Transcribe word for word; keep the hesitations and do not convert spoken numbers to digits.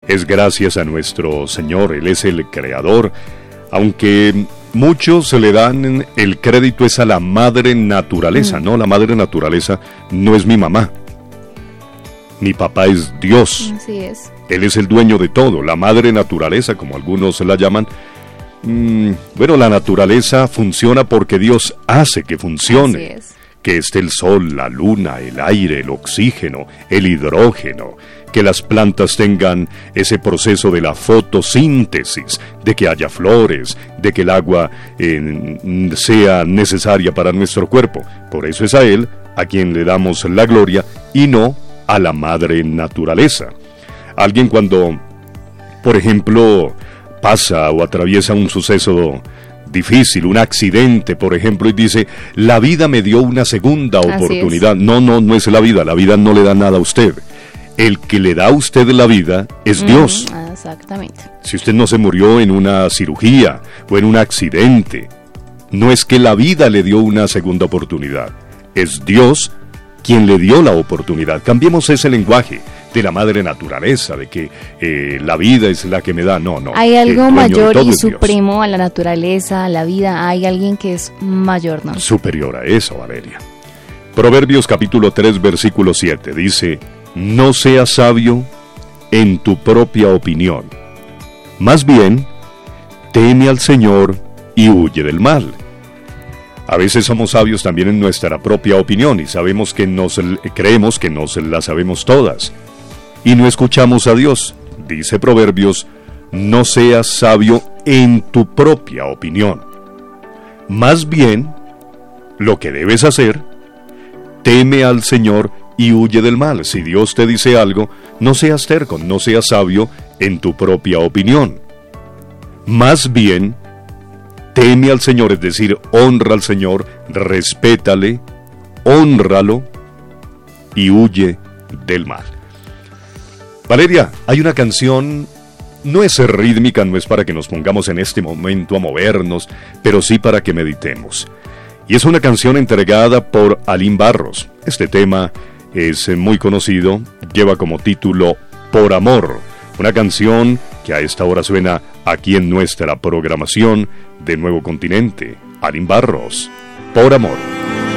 es gracias a nuestro Señor, Él es el Creador, aunque muchos se le dan el crédito es a la madre naturaleza. Mm. No, la madre naturaleza no es mi mamá. Mi papá es Dios. Así es. Él es el dueño de todo. La madre naturaleza, como algunos la llaman, mmm, bueno, la naturaleza funciona porque Dios hace que funcione. Así es. Que esté el sol, la luna, el aire, el oxígeno, el hidrógeno, que las plantas tengan ese proceso de la fotosíntesis, de que haya flores, de que el agua eh, sea necesaria para nuestro cuerpo. Por eso es a Él a quien le damos la gloria y no a la madre naturaleza. Alguien cuando, por ejemplo, pasa o atraviesa un suceso difícil, un accidente, por ejemplo, y dice, la vida me dio una segunda oportunidad. No, no, no es la vida, la vida no le da nada a usted. El que le da a usted la vida es Dios. Mm, exactamente. Si usted no se murió en una cirugía o en un accidente, no es que la vida le dio una segunda oportunidad, es Dios quien le dio la oportunidad. Cambiemos ese lenguaje de la madre naturaleza, de que eh, la vida es la que me da. No, no. Hay algo mayor y supremo a la naturaleza, a la vida. Hay alguien que es mayor, ¿no? Superior a eso, Valeria. Proverbios capítulo tres, versículo siete, dice, no seas sabio en tu propia opinión. Más bien, teme al Señor y huye del mal. A veces somos sabios también en nuestra propia opinión y sabemos que nos creemos que nos las sabemos todas. Y no escuchamos a Dios. Dice Proverbios, no seas sabio en tu propia opinión. Más bien, lo que debes hacer, teme al Señor y huye del mal. Si Dios te dice algo, no seas terco, no seas sabio en tu propia opinión. Más bien, teme al Señor, es decir, honra al Señor, respétale, hónralo y huye del mal. Valeria, hay una canción, no es rítmica, no es para que nos pongamos en este momento a movernos, pero sí para que meditemos. Y es una canción entregada por Alín Barros. Este tema es muy conocido, lleva como título Por Amor, una canción que a esta hora suena aquí en nuestra programación de Nuevo Continente. Alín Barros, Por Amor.